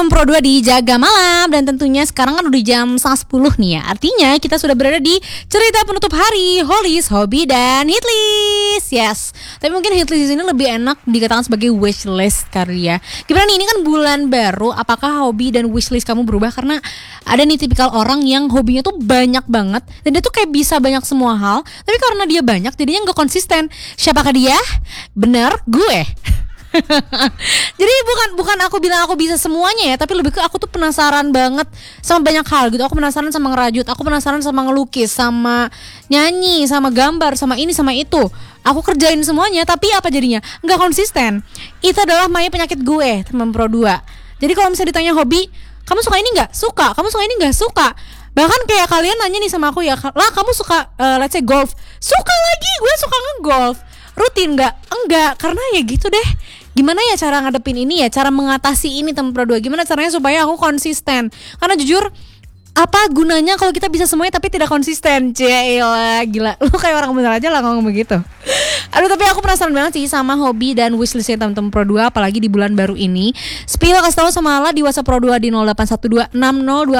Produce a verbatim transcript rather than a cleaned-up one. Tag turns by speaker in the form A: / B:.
A: Pro dua di Jaga Malam. Dan tentunya sekarang kan udah jam setengah sepuluh nih ya. Artinya kita sudah berada di cerita penutup hari Holies, Hobi, dan Hitlist. Yes, tapi mungkin Hitlist ini lebih enak dikatakan sebagai wishlist kali ya. Gimana nih, ini kan bulan baru. Apakah hobi dan wishlist kamu berubah? Karena ada nih tipikal orang yang hobinya tuh banyak banget, dan dia tuh kayak bisa banyak semua hal, tapi karena dia banyak jadinya gak konsisten. Siapakah dia? Bener, gue. Jadi bukan bukan aku bilang aku bisa semuanya ya, tapi lebih ke aku tuh penasaran banget sama banyak hal gitu. Aku penasaran sama ngerajut, aku penasaran sama ngelukis, sama nyanyi, sama gambar, sama ini sama itu. Aku kerjain semuanya, tapi apa jadinya? Nggak konsisten. Itu adalah Maya penyakit gue, teman Pro dua. Jadi kalau misalnya ditanya hobi, kamu suka ini nggak? Suka. Kamu suka ini nggak? Suka. Bahkan kayak kalian nanya nih sama aku ya, lah kamu suka uh, let's say golf? Suka lagi, gue suka ngegolf. Rutin nggak? Enggak, karena ya gitu deh. Gimana ya cara ngadepin ini ya, cara mengatasi ini teman Pro dua? Gimana caranya supaya aku konsisten? Karena jujur, apa gunanya kalau kita bisa semuanya tapi tidak konsisten? Cila, gila, lu kayak orang bener aja lah ngomong begitu. Aduh, tapi aku penasaran banget sih sama hobi dan wishlistnya teman-teman Pro dua, apalagi di bulan baru ini. Spill kasih tahu sama Ala di WhatsApp Pro dua di nol delapan satu dua enam nol dua